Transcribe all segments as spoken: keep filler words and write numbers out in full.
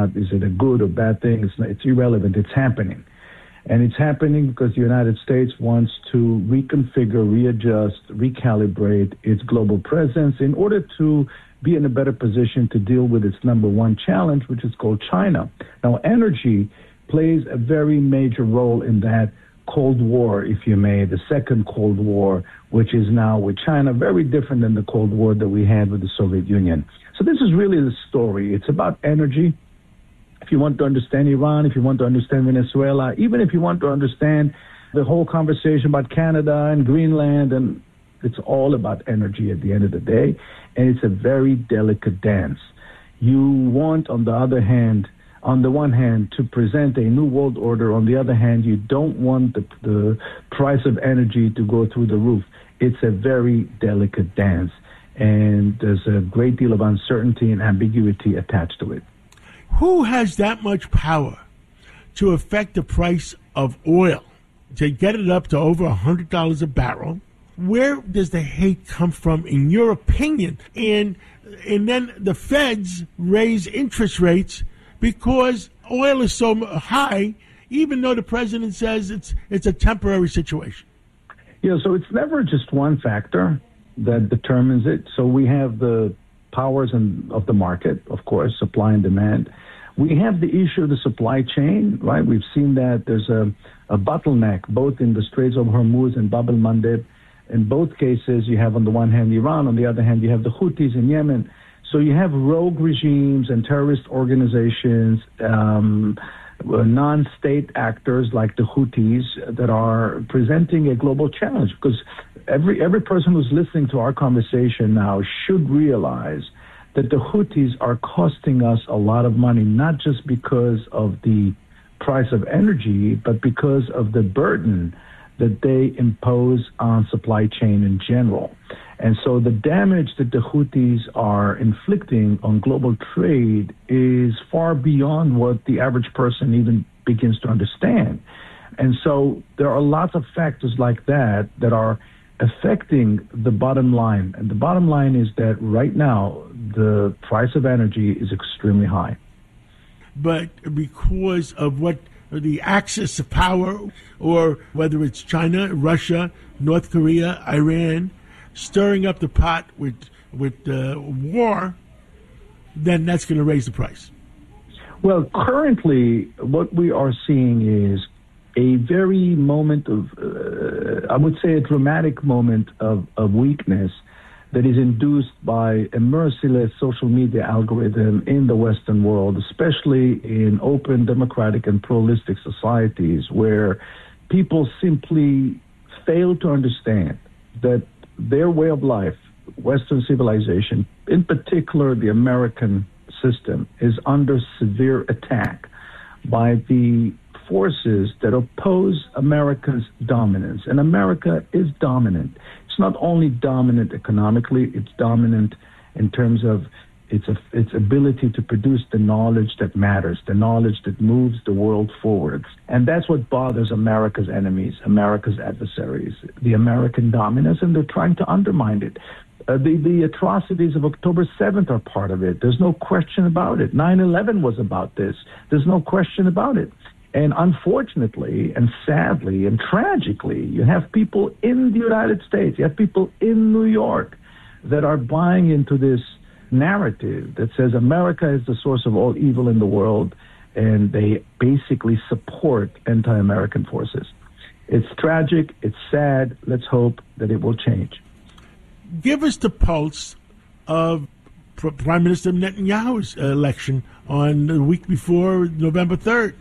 not, is it a good or bad thing? It's, not, it's irrelevant. It's happening. And it's happening because the United States wants to reconfigure, readjust, recalibrate its global presence in order to be in a better position to deal with its number one challenge, which is called China. Now, energy plays a very major role in that Cold War, if you may, the second Cold War, which is now with China, very different than the Cold War that we had with the Soviet Union. So this is really the story. It's about energy. If you want to understand Iran, if you want to understand Venezuela, even if you want to understand the whole conversation about Canada and Greenland, and it's all about energy at the end of the day, and it's a very delicate dance. You want, on the other hand, on the one hand, to present a new world order. On the other hand, you don't want the, the price of energy to go through the roof. It's a very delicate dance, and there's a great deal of uncertainty and ambiguity attached to it. Who has that much power to affect the price of oil, to get it up to over one hundred dollars a barrel? Where does the hate come from, in your opinion? And, and then the feds raise interest rates because oil is so high, even though the president says it's it's a temporary situation. Yeah, so it's never just one factor that determines it. So we have the powers and of the market, of course, supply and demand. We have the issue of the supply chain, right? We've seen that there's a, a bottleneck both in the Straits of Hormuz and Bab el-Mandeb. In both cases, you have on the one hand Iran, on the other hand, you have the Houthis in Yemen. So you have rogue regimes and terrorist organizations, um, non-state actors like the Houthis that are presenting a global challenge, because every every person who's listening to our conversation now should realize that the Houthis are costing us a lot of money, not just because of the price of energy, but because of the burden that they impose on supply chain in general. And so the damage that the Houthis are inflicting on global trade is far beyond what the average person even begins to understand. And so there are lots of factors like that that are affecting the bottom line. And the bottom line is that right now, the price of energy is extremely high. But because of what the axis of power, or whether it's China, Russia, North Korea, Iran, stirring up the pot with with uh, war, then that's going to raise the price. Well, currently, what we are seeing is a very moment of, uh, I would say a dramatic moment of, of weakness that is induced by a merciless social media algorithm in the Western world, especially in open, democratic, and pluralistic societies where people simply fail to understand that their way of life, Western civilization, in particular the American system, is under severe attack by the forces that oppose America's dominance. And America is dominant. It's not only dominant economically, it's dominant in terms of its its ability to produce the knowledge that matters, the knowledge that moves the world forward. And that's what bothers America's enemies, America's adversaries, the American dominance, and they're trying to undermine it. Uh, the, the atrocities of October seventh are part of it. There's no question about it. nine eleven was about this. There's no question about it. And unfortunately and sadly and tragically, you have people in the United States, you have people in New York that are buying into this narrative that says America is the source of all evil in the world, and they basically support anti-American forces. It's tragic, it's sad, let's hope that it will change. Give us the pulse of Prime Minister Netanyahu's election on the week before November third.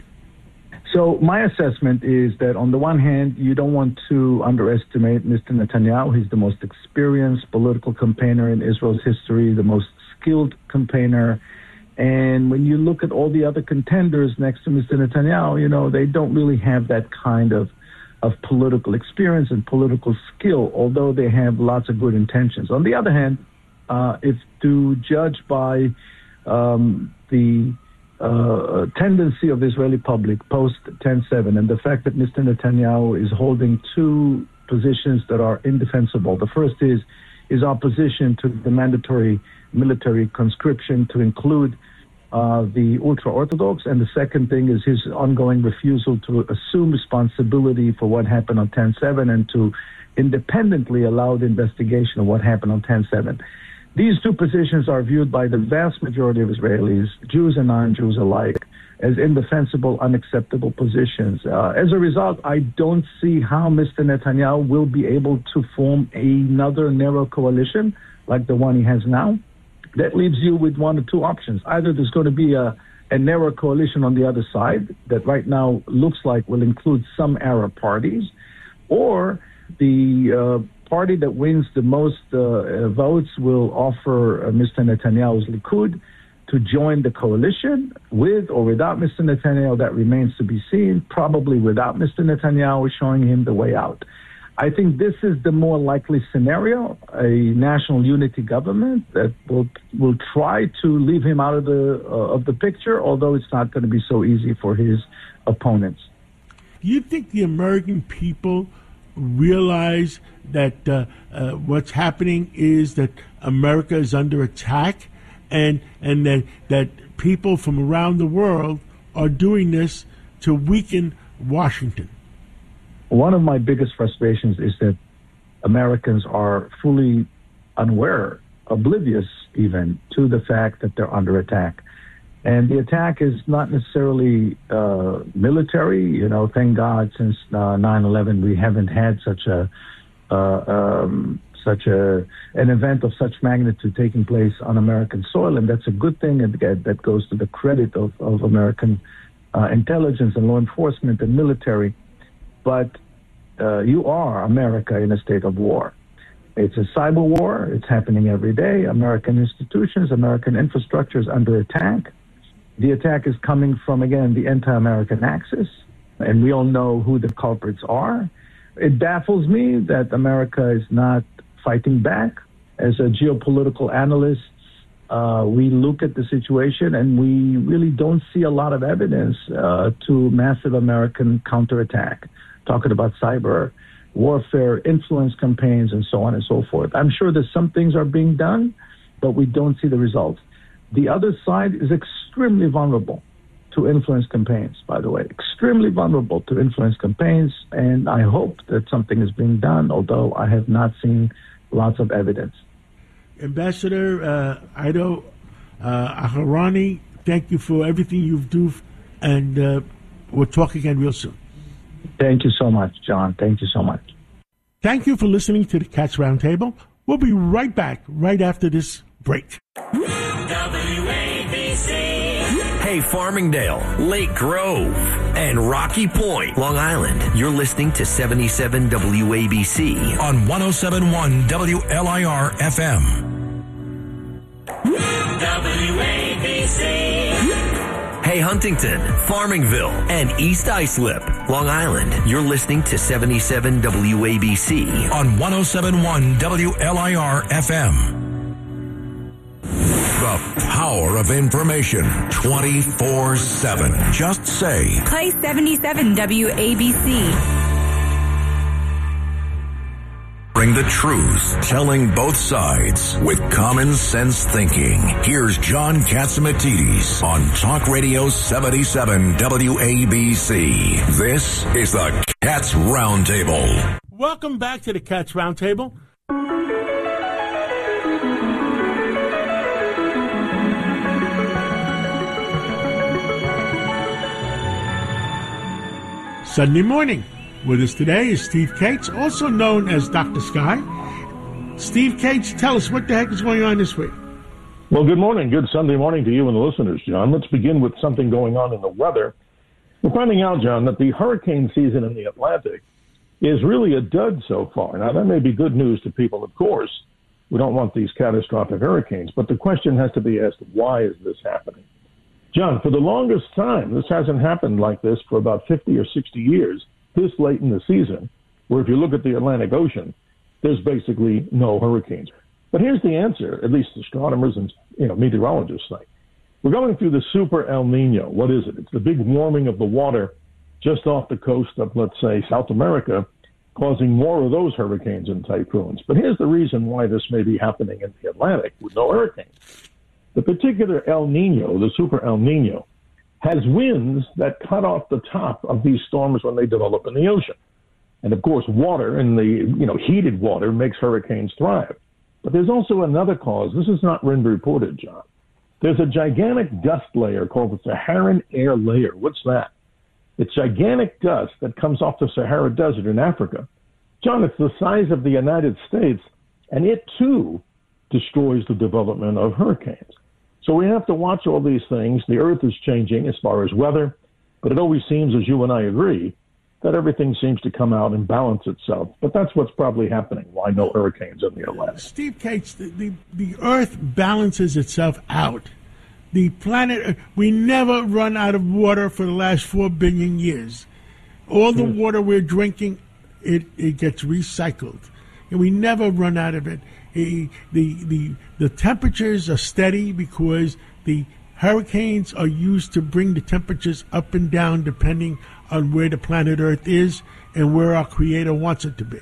So my assessment is that on the one hand, you don't want to underestimate Mister Netanyahu. He's the most experienced political campaigner in Israel's history, the most skilled campaigner. And when you look at all the other contenders next to Mister Netanyahu, you know, they don't really have that kind of, of political experience and political skill, although they have lots of good intentions. On the other hand, uh, if to judge by um, the Uh, tendency of the Israeli public post ten seven and the fact that Mister Netanyahu is holding two positions that are indefensible. The first is his opposition to the mandatory military conscription to include uh, the ultra-Orthodox, and the second thing is his ongoing refusal to assume responsibility for what happened on ten seven and to independently allow the investigation of what happened on ten seven. These two positions are viewed by the vast majority of Israelis, Jews and non-Jews alike, as indefensible, unacceptable positions. Uh, as a result, I don't see how Mister Netanyahu will be able to form another narrow coalition like the one he has now. That leaves you with one or two options. Either there's going to be a, a narrow coalition on the other side that right now looks like will include some Arab parties, or the uh, party that wins the most uh, votes will offer uh, Mister Netanyahu's Likud to join the coalition with or without Mister Netanyahu. That remains to be seen, probably without Mister Netanyahu showing him the way out. I think this is the more likely scenario, a national unity government that will will try to leave him out of the uh, of the picture, although it's not going to be so easy for his opponents. Do you think the American people realize that uh, uh, what's happening is that America is under attack, and and that that people from around the world are doing this to weaken Washington? One of my biggest frustrations is that Americans are fully unaware, oblivious even, to the fact that they're under attack. And the attack is not necessarily uh, military. You know, thank God since uh, nine eleven we haven't had such a uh, um, such a an event of such magnitude taking place on American soil, and that's a good thing. And that goes to the credit of, of American uh, intelligence and law enforcement and military. But uh, you are America in a state of war. It's a cyber war. It's happening every day. American institutions, American infrastructure is under attack. The attack is coming from, again, the anti-American axis, and we all know who the culprits are. It baffles me that America is not fighting back. As a geopolitical analyst, uh, we look at the situation and we really don't see a lot of evidence uh, to massive American counterattack, talking about cyber warfare, influence campaigns, and so on and so forth. I'm sure that some things are being done, but we don't see the results. The other side is extremely vulnerable to influence campaigns, by the way, extremely vulnerable to influence campaigns, and I hope that something is being done, although I have not seen lots of evidence. Ambassador uh, Ido uh, Aharoni, thank you for everything you've done, and uh, we'll talk again real soon. Thank you so much, John. Thank you so much. Thank you for listening to the Cats Roundtable. We'll be right back right after this break. W A B C. Hey, Farmingdale, Lake Grove, and Rocky Point, Long Island. You're listening to seventy-seven W A B C on one oh seven point one W L I R F M. W A B C. Hey, Huntington, Farmingville, and East Islip, Long Island. You're listening to seventy-seven W A B C on one oh seven point one W L I R F M. The power of information twenty-four seven. Just say, play seventy-seven W A B C. Bring the truth, telling both sides with common sense thinking. Here's John Catsimatidis on Talk Radio seventy-seven W A B C. This is the Cats Roundtable. Welcome back to the Cats Roundtable. Sunday morning. With us today is Steve Kates, also known as Doctor Sky. Steve Kates, tell us what the heck is going on this week. Well, good morning. Good Sunday morning to you and the listeners, John. Let's begin with something going on in the weather. We're finding out, John, that the hurricane season in the Atlantic is really a dud so far. Now, that may be good news to people, of course. We don't want these catastrophic hurricanes, but the question has to be asked, why is this happening? John, for the longest time, this hasn't happened like this for about fifty or sixty years, this late in the season, where if you look at the Atlantic Ocean, there's basically no hurricanes. But here's the answer, at least astronomers and you know meteorologists say. We're going through the super El Nino. What is it? It's the big warming of the water just off the coast of, let's say, South America, causing more of those hurricanes and typhoons. But here's the reason why this may be happening in the Atlantic with no hurricanes. The particular El Nino, the super El Nino, has winds that cut off the top of these storms when they develop in the ocean. And of course, water and the, you know, heated water makes hurricanes thrive. But there's also another cause. This has not been reported, John. There's a gigantic dust layer called the Saharan air layer. What's that? It's gigantic dust that comes off the Sahara Desert in Africa. John, it's the size of the United States, and it too destroys the development of hurricanes. So we have to watch all these things. The earth is changing as far as weather, but it always seems, as you and I agree, that everything seems to come out and balance itself. But that's what's probably happening. Why no hurricanes in the Atlantic? Steve Cates, the, the, the earth balances itself out. The planet, we never run out of water for the last four billion years. All the mm. water we're drinking, it, it gets recycled. And we never run out of it. The, the, the, the temperatures are steady because the hurricanes are used to bring the temperatures up and down depending on where the planet Earth is and where our Creator wants it to be.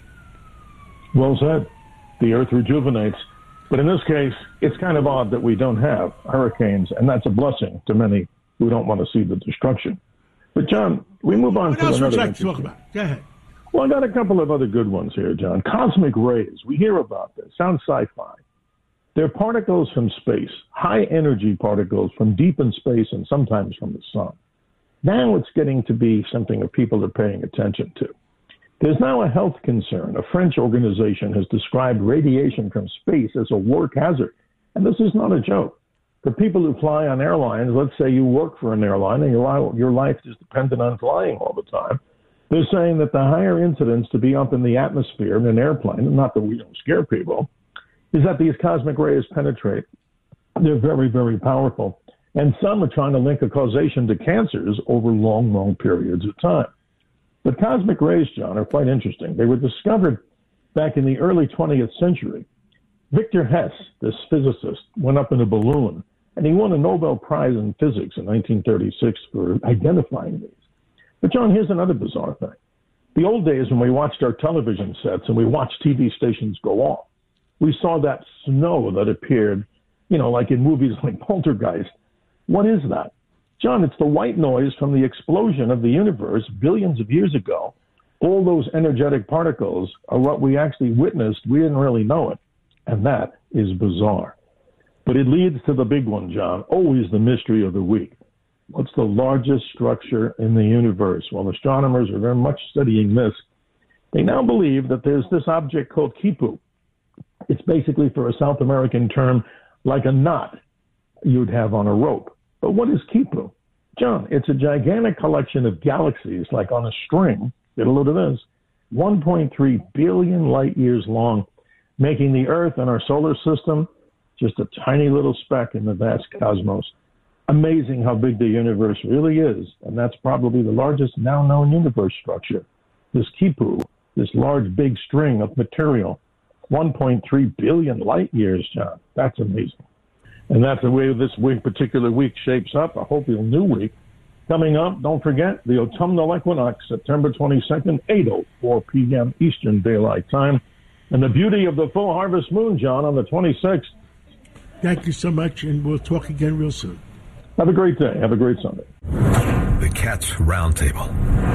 Well said. The Earth rejuvenates. But in this case, it's kind of odd that we don't have hurricanes, and that's a blessing to many who don't want to see the destruction. But, John, we move on what to else another. What else would you like to talk about? Go ahead. Well, I got a couple of other good ones here, John. Cosmic rays. We hear about this. Sounds sci-fi. They're particles from space, high-energy particles from deep in space and sometimes from the sun. Now it's getting to be something that people are paying attention to. There's now a health concern. A French organization has described radiation from space as a work hazard. And this is not a joke. For people who fly on airlines, let's say you work for an airline and your, your life is dependent on flying all the time, they're saying that the higher incidence to be up in the atmosphere in an airplane, not that we don't scare people, is that these cosmic rays penetrate. They're very, very powerful. And some are trying to link a causation to cancers over long, long periods of time. But cosmic rays, John, are quite interesting. They were discovered back in the early twentieth century. Victor Hess, this physicist, went up in a balloon, and he won a Nobel Prize in physics in nineteen thirty-six for identifying these. But, John, here's another bizarre thing. The old days when we watched our television sets and we watched T V stations go off, we saw that snow that appeared, you know, like in movies like Poltergeist. What is that? John, it's the white noise from the explosion of the universe billions of years ago. All those energetic particles are what we actually witnessed. We didn't really know it. And that is bizarre. But it leads to the big one, John, always the mystery of the week. What's the largest structure in the universe? Well, astronomers are very much studying this. They now believe that there's this object called Quipu. It's basically, for a South American term, like a knot you'd have on a rope. But what is Quipu? John, it's a gigantic collection of galaxies, like on a string. Get a load of this. one point three billion light years long, making the Earth and our solar system just a tiny little speck in the vast cosmos. Amazing how big the universe really is, and that's probably the largest now known universe structure. This Quipu, this large big string of material, one point three billion light years, John. That's amazing. And that's the way this week, particular week shapes up. I hope you'll new week. Coming up, don't forget, the autumnal equinox, September twenty-second, eight oh four p.m. Eastern Daylight Time. And the beauty of the full harvest moon, John, on the twenty-sixth. Thank you so much, and we'll talk again real soon. Have a great day. Have a great Sunday. The Cats Roundtable.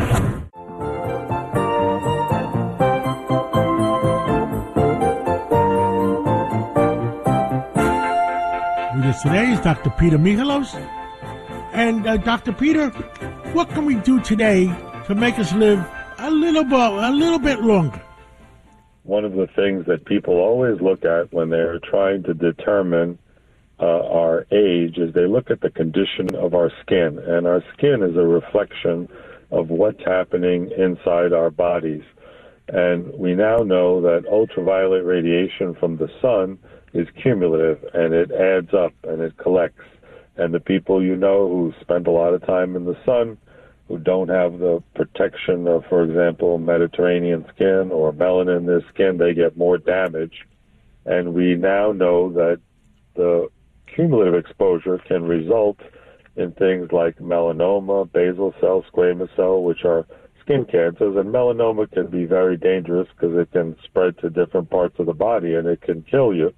With us today is Doctor Peter Michalos. And uh, Doctor Peter, what can we do today to make us live a little bit, a little bit longer? One of the things that people always look at when they're trying to determine uh, our age is they look at the condition of our skin. And our skin is a reflection of what's happening inside our bodies. And we now know that ultraviolet radiation from the sun is cumulative, and it adds up and it collects. And the people you know who spend a lot of time in the sun, who don't have the protection of, for example, Mediterranean skin or melanin in their skin, they get more damage. And we now know that the cumulative exposure can result in things like melanoma, basal cell, squamous cell, which are skin cancers. And melanoma can be very dangerous because it can spread to different parts of the body and it can kill you.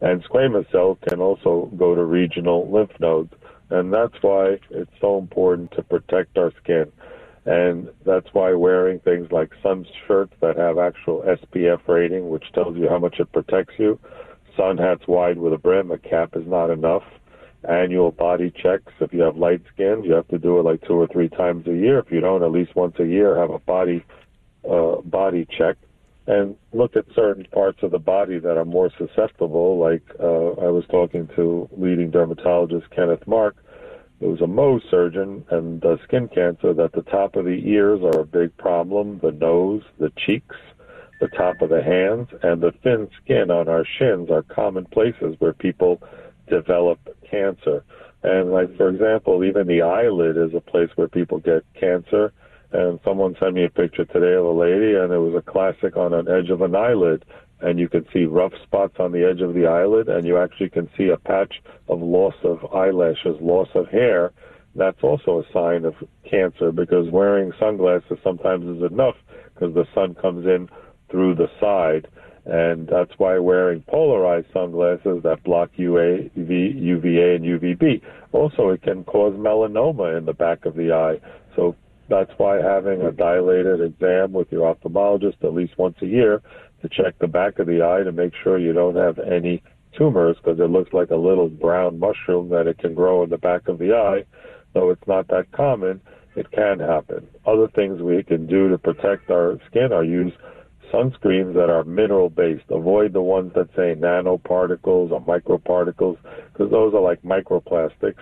And squamous cell can also go to regional lymph nodes. And that's why it's so important to protect our skin. And that's why wearing things like sun shirts that have actual S P F rating, which tells you how much it protects you, sun hats wide with a brim, a cap is not enough. Annual body checks. If you have light skin, you have to do it like two or three times a year. If you don't, at least once a year, have a body uh, body check. And look at certain parts of the body that are more susceptible. Like uh, I was talking to leading dermatologist Kenneth Mark, who's a Mohs surgeon and does skin cancer, that the top of the ears are a big problem, the nose, the cheeks, the top of the hands, and the thin skin on our shins are common places where people develop cancer. And like, for example, even the eyelid is a place where people get cancer. And someone sent me a picture today of a lady, and it was a classic on an edge of an eyelid. And you can see rough spots on the edge of the eyelid, and you actually can see a patch of loss of eyelashes, loss of hair. That's also a sign of cancer, because wearing sunglasses sometimes is enough because the sun comes in through the side. And that's why wearing polarized sunglasses that block U V, U V A, and U V B. Also, it can cause melanoma in the back of the eye. So that's why having a dilated exam with your ophthalmologist at least once a year to check the back of the eye to make sure you don't have any tumors, because it looks like a little brown mushroom that it can grow in the back of the eye. Though it's not that common, it can happen. Other things we can do to protect our skin are use sunscreens that are mineral-based. Avoid the ones that say nanoparticles or microparticles, because those are like microplastics.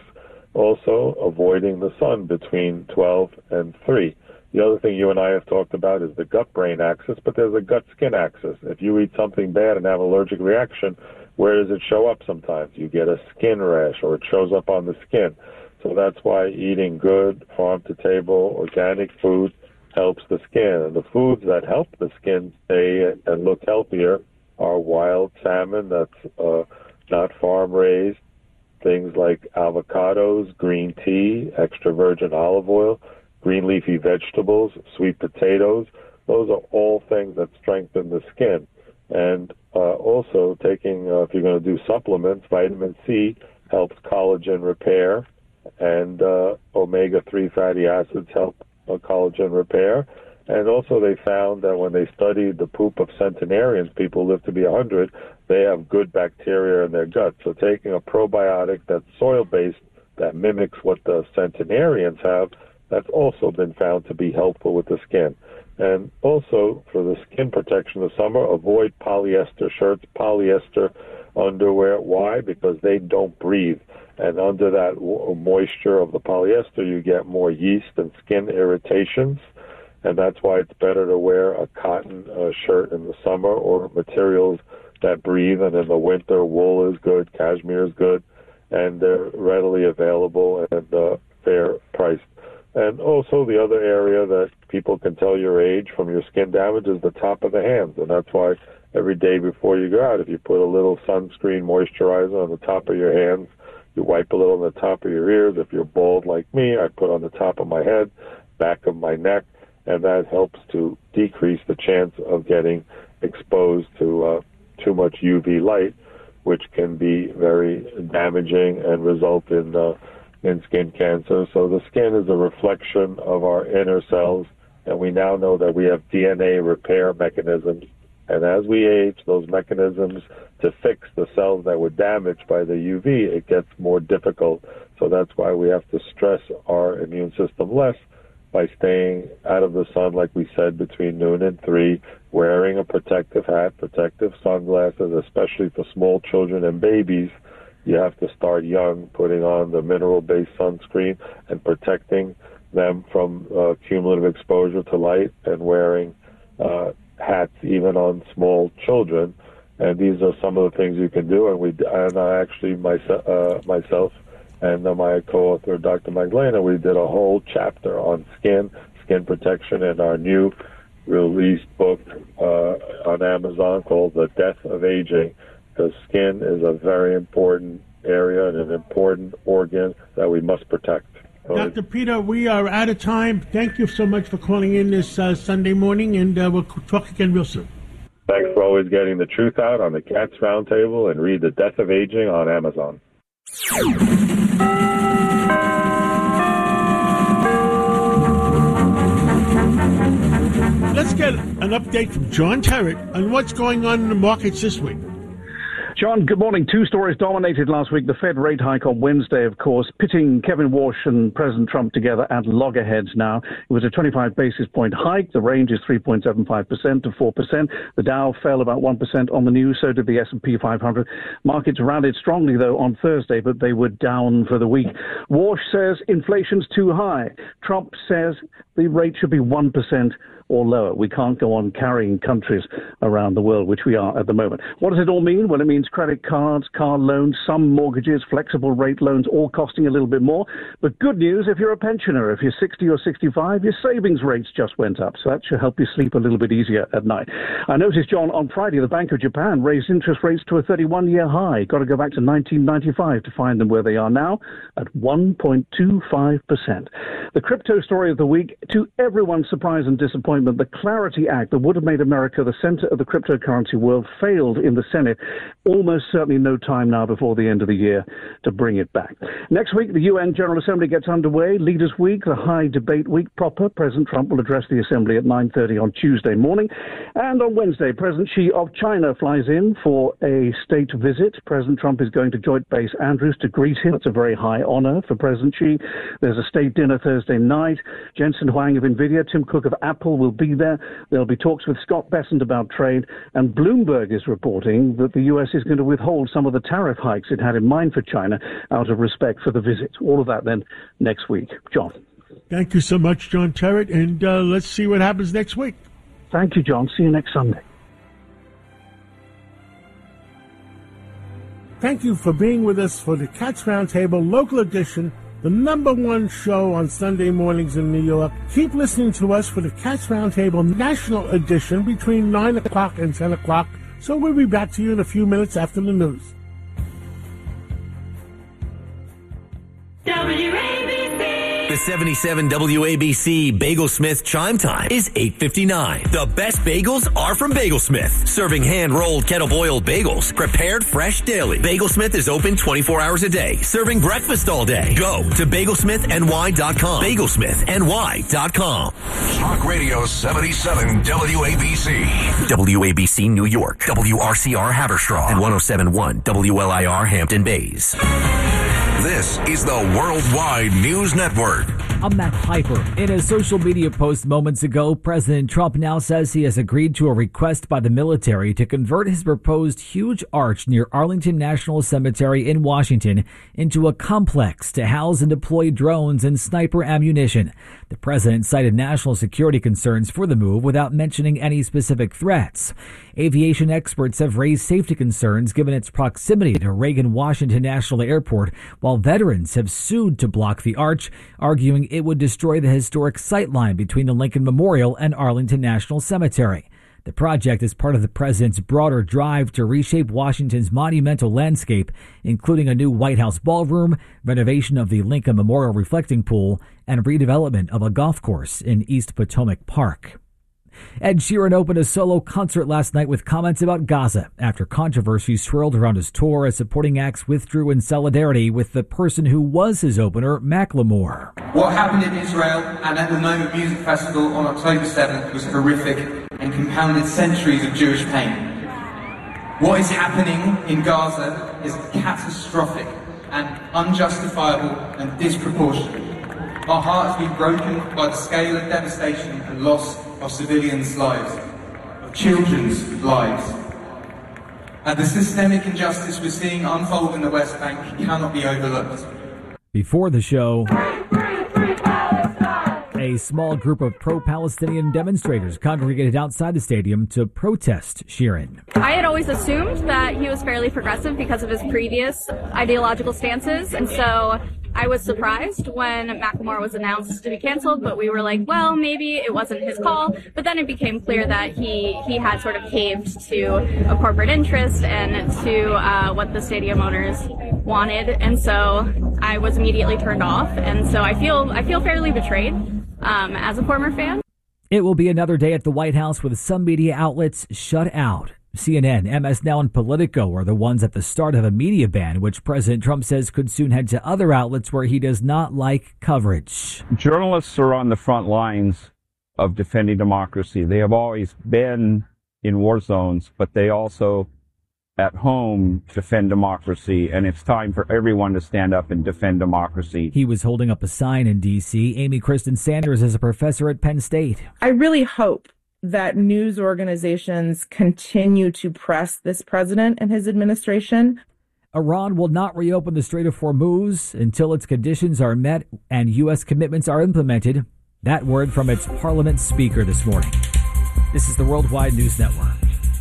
Also, avoiding the sun between twelve and three. The other thing you and I have talked about is the gut-brain axis, but there's a gut-skin axis. If you eat something bad and have an allergic reaction, where does it show up sometimes? You get a skin rash, or it shows up on the skin. So that's why eating good, farm-to-table, organic food helps the skin. And the foods that help the skin stay and look healthier are wild salmon that's uh, not farm-raised, things like avocados, green tea, extra virgin olive oil, green leafy vegetables, sweet potatoes. Those are all things that strengthen the skin. And uh, also taking, uh, if you're going to do supplements, vitamin C helps collagen repair, and uh, omega three fatty acids help uh, collagen repair. And also they found that when they studied the poop of centenarians, people live to be one hundred, they have good bacteria in their gut. So taking a probiotic that's soil-based that mimics what the centenarians have, that's also been found to be helpful with the skin. And also, for the skin protection of summer, avoid polyester shirts, polyester underwear. Why? Because they don't breathe. And under that w- moisture of the polyester, you get more yeast and skin irritations. And that's why it's better to wear a cotton uh, shirt in the summer, or materials that breathe. And in the winter, wool is good, cashmere is good, and they're readily available and uh, fair priced. And also the other area that people can tell your age from your skin damage is the top of the hands. And that's why every day before you go out, if you put a little sunscreen moisturizer on the top of your hands, you wipe a little on the top of your ears. If you're bald like me, I put on the top of my head, back of my neck, and that helps to decrease the chance of getting exposed to uh, too much U V light, which can be very damaging and result in uh, in skin cancer. So the skin is a reflection of our inner cells, and we now know that we have D N A repair mechanisms. And as we age, those mechanisms to fix the cells that were damaged by the U V, it gets more difficult. So that's why we have to stress our immune system less by staying out of the sun, like we said, between noon and three, wearing a protective hat, protective sunglasses, especially for small children and babies. You have to start young, putting on the mineral-based sunscreen and protecting them from uh, cumulative exposure to light, and wearing uh, hats even on small children. And these are some of the things you can do. And we, and I actually myself, uh, myself, and uh, my co-author, Doctor Magdalena, we did a whole chapter on skin, skin protection, in our new released book uh, on Amazon called The Death of Aging. Because skin is a very important area and an important organ that we must protect. Doctor Peter, we are out of time. Thank you so much for calling in this uh, Sunday morning, and uh, we'll talk again real soon. Thanks for always getting the truth out on the Cats Roundtable, and read The Death of Aging on Amazon. Let's get an update from John Terrett on what's going on in the markets this week. John, good morning. Two stories dominated last week. The Fed rate hike on Wednesday, of course, pitting Kevin Walsh and President Trump together at loggerheads now. It was a twenty-five basis point hike. The range is three point seven five percent to four percent. The Dow fell about one percent on the news. So did the S and P five hundred. Markets rallied strongly, though, on Thursday, but they were down for the week. Walsh says inflation's too high. Trump says the rate should be one percent or lower. We can't go on carrying countries around the world, which we are at the moment. What does it all mean? Well, it means credit cards, car loans, some mortgages, flexible rate loans, all costing a little bit more. But good news, if you're a pensioner, if you're sixty or sixty-five, your savings rates just went up. So that should help you sleep a little bit easier at night. I noticed, John, on Friday, the Bank of Japan raised interest rates to a thirty-one-year high. Got to go back to nineteen ninety-five to find them where they are now, at one point two five percent. The crypto story of the week, to everyone's surprise and disappointment, the Clarity Act that would have made America the center of the cryptocurrency world failed in the Senate. Almost certainly no time now before the end of the year to bring it back. Next week, the U N General Assembly gets underway. Leaders Week, the high debate week proper. President Trump will address the Assembly at nine thirty on Tuesday morning. And on Wednesday, President Xi of China flies in for a state visit. President Trump is going to Joint Base Andrews to greet him. It's a very high honor for President Xi. There's a state dinner Thursday night. Jensen Huang of NVIDIA, Tim Cook of Apple will be there. There'll be talks with Scott Bessent about trade. And Bloomberg is reporting that the U S is going to withhold some of the tariff hikes it had in mind for China out of respect for the visit. All of that then next week. John. Thank you so much, John Terrett. And uh, let's see what happens next week. Thank you, John. See you next Sunday. Thank you for being with us for the Cats Roundtable Local Edition, the number one show on Sunday mornings in New York. Keep listening to us for the Cats Roundtable National Edition between nine o'clock and ten o'clock. So we'll be back to you in a few minutes after the news. W A B C. The seventy-seven W A B C Bagelsmith Chime Time is eight fifty-nine. The best bagels are from Bagelsmith. Serving hand-rolled, kettle-boiled bagels, prepared fresh daily. Bagelsmith is open twenty-four hours a day, serving breakfast all day. Go to bagelsmith n y dot com. bagelsmith n y dot com. Talk Radio seventy-seven W A B C. W A B C New York, W R C R Haverstraw, and one oh seven point one W L I R Hampton Bays. This is the Worldwide News Network. I'm Matt Piper. In a social media post moments ago, President Trump now says he has agreed to a request by the military to convert his proposed huge arch near Arlington National Cemetery in Washington into a complex to house and deploy drones and sniper ammunition. The president cited national security concerns for the move without mentioning any specific threats. Aviation experts have raised safety concerns given its proximity to Reagan-Washington National Airport, while veterans have sued to block the arch, arguing it would destroy the historic sightline between the Lincoln Memorial and Arlington National Cemetery. The project is part of the president's broader drive to reshape Washington's monumental landscape, including a new White House ballroom, renovation of the Lincoln Memorial reflecting pool, and redevelopment of a golf course in East Potomac Park. Ed Sheeran opened a solo concert last night with comments about Gaza after controversy swirled around his tour as supporting acts withdrew in solidarity with the person who was his opener, Macklemore. What happened in Israel and at the Noma Music Festival on October seventh was horrific and compounded centuries of Jewish pain. What is happening in Gaza is catastrophic and unjustifiable and disproportionate. Our hearts have been broken by the scale of devastation and loss of civilians' lives, of children's lives. And the systemic injustice we're seeing unfold in the West Bank cannot be overlooked. Before the show, a small group of pro-Palestinian demonstrators congregated outside the stadium to protest Sheeran. I had always assumed that he was fairly progressive because of his previous ideological stances, and so I was surprised when Macklemore was announced to be canceled, but we were like, well, maybe it wasn't his call. But then it became clear that he, he had sort of caved to a corporate interest and to uh, what the stadium owners wanted. And so I was immediately turned off. And so I feel I feel fairly betrayed um, as a former fan. It will be another day at the White House with some media outlets shut out. C N N, M S Now, and Politico are the ones at the start of a media ban, which President Trump says could soon head to other outlets where he does not like coverage. Journalists are on the front lines of defending democracy. They have always been in war zones, but they also at home defend democracy, and it's time for everyone to stand up and defend democracy. He was holding up a sign in D C Amy Kristen Sanders is a professor at Penn State. I really hope that news organizations continue to press this president and his administration. Iran will not reopen the Strait of Hormuz until its conditions are met and U S commitments are implemented. That word from its parliament speaker this morning. This is the Worldwide News Network.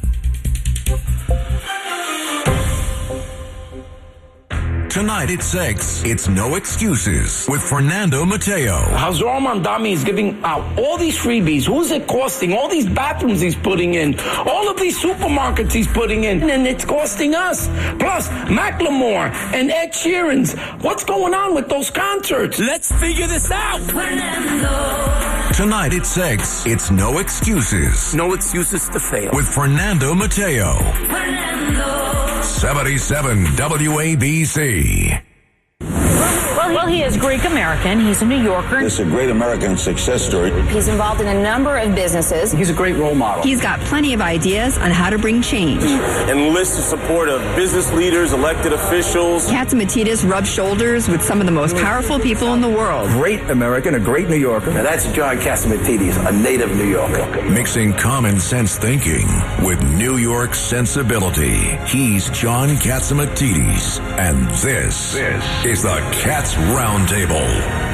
Tonight at six, it's No Excuses with Fernando Mateo. Hazar Mamdani is giving out all these freebies. Who's it costing? All these bathrooms he's putting in. All of these supermarkets he's putting in. And it's costing us. Plus, Macklemore and Ed Sheeran's. What's going on with those concerts? Let's figure this out. Fernando. Tonight at six, it's No Excuses. No excuses to fail. With Fernando Mateo. Fernando. seventy-seven W A B C. Well, well, he is Greek-American. He's a New Yorker. It's a great American success story. He's involved in a number of businesses. He's a great role model. He's got plenty of ideas on how to bring change. Enlist the support of business leaders, elected officials. Catsimatidis rubs shoulders with some of the most powerful people in the world. Great American, a great New Yorker. Now that's John Catsimatidis, a native New Yorker. Mixing common sense thinking with New York sensibility. He's John Catsimatidis, and this, this is the Cats Roundtable.